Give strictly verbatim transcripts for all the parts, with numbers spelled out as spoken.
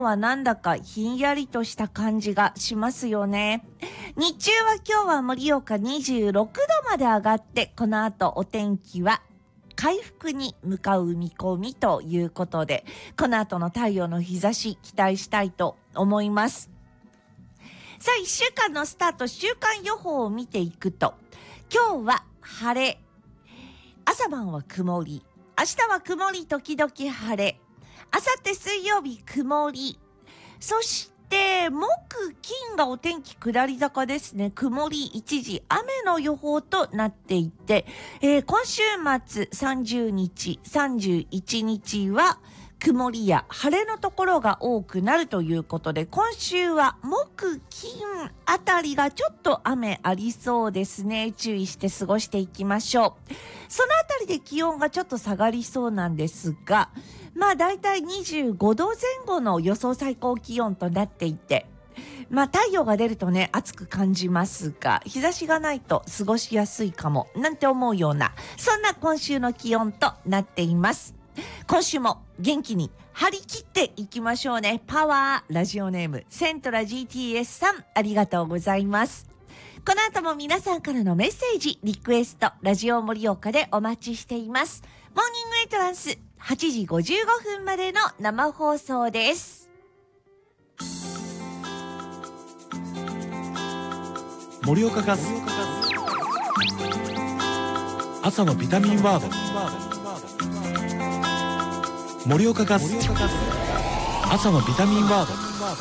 はなんだかひんやりとした感じがしますよね。日中は今日は盛岡にじゅうろくどまで上がって、この後お天気は回復に向かう見込みということで、この後の太陽の日差し期待したいと思います。さあ、いっしゅうかんのスタート、週間予報を見ていくと、今日は晴れ、朝晩は曇り、明日は曇り時々晴れ、あさって水曜日曇り、そして木金がお天気下り坂ですね。曇り一時雨の予報となっていて、えー、今週末さんじゅうにちさんじゅういちにちは曇りや晴れのところが多くなるということで、今週は木金あたりがちょっと雨ありそうですね。注意して過ごしていきましょう。そのあたりで気温がちょっと下がりそうなんですが、まあだいたいにじゅうごどぜん後の予想最高気温となっていて、まあ太陽が出るとね暑く感じますが、日差しがないと過ごしやすいかもなんて思うような、そんな今週の気温となっています。今週も元気に張り切っていきましょうね。パワー。ラジオネームセントラ ジーティーエス さん、ありがとうございます。この後も皆さんからのメッセージリクエスト、ラジオ盛岡でお待ちしています。モーニングエントランスはちじごじゅうごふんまでの生放送です。 盛岡ガス朝のビタミンワード。盛岡ガス朝のビタミンワード。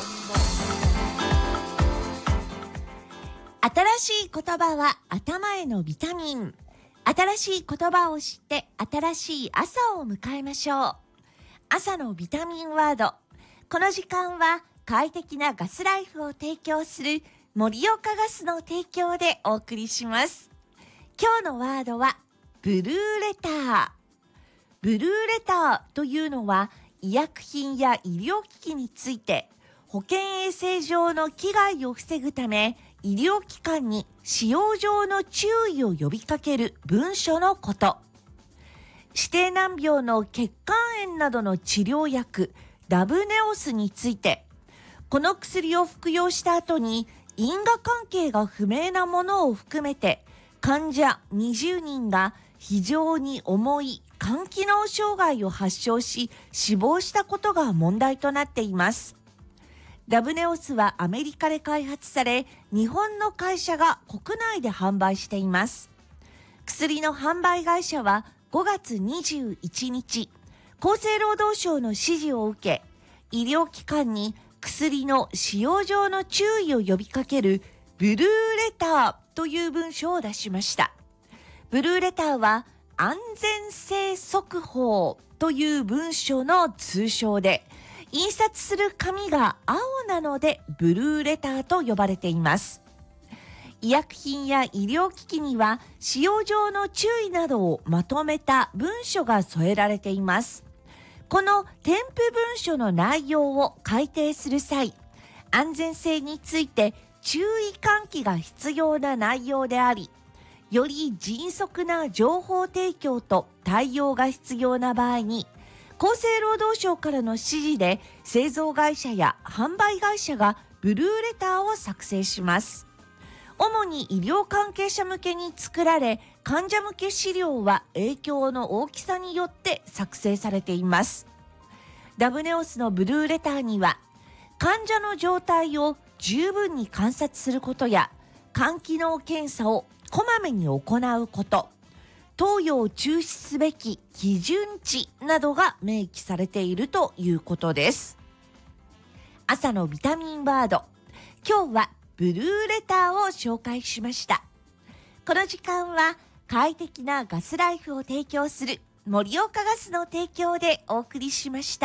新しい言葉は頭へのビタミン。新しい言葉を知って新しい朝を迎えましょう。朝のビタミンワード。この時間は快適なガスライフを提供する盛岡ガスの提供でお送りします。今日のワードはブルーレター。ブルーレターというのは、医薬品や医療機器について保健衛生上の危害を防ぐため、医療機関に使用上の注意を呼びかける文書のこと。指定難病の血管炎などの治療薬ダブネオスについて、この薬を服用した後に因果関係が不明なものを含めて患者にじゅうにんが非常に重い肝機能障害を発症し死亡したことが問題となっています。ダブネオスはアメリカで開発され、日本の会社が国内で販売しています。薬の販売会社はごがつにじゅういちにち、厚生労働省の指示を受け、医療機関に薬の使用上の注意を呼びかけるブルーレターという文書を出しました。ブルーレターは安全性速報という文書の通称で、印刷する紙が青なのでブルーレターと呼ばれています。医薬品や医療機器には使用上の注意などをまとめた文書が添えられています。この添付文書の内容を改定する際、安全性について注意喚起が必要な内容であり、より迅速な情報提供と対応が必要な場合に、厚生労働省からの指示で製造会社や販売会社がブルーレターを作成します。主に医療関係者向けに作られ、患者向け資料は影響の大きさによって作成されています。ダブネオスのブルーレターには、患者の状態を十分に観察することや、肝機能検査をこまめに行うこと、投与を中止すべき基準値などが明記されているということです。朝のビタミンワード。今日はブルーレターを紹介しました。この時間は快適なガスライフを提供する盛岡ガスの提供でお送りしました。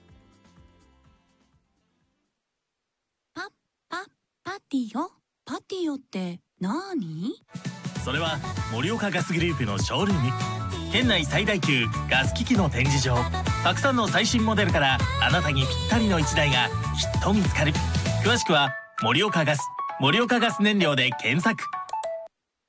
パパパティオパティオって何？ それは盛岡ガスグループのショールーム。県内最大級ガス機器の展示場。たくさんの最新モデルからあなたにぴったりのいちだいがきっと見つかる。詳しくは盛岡ガス、盛岡ガス燃料で検索。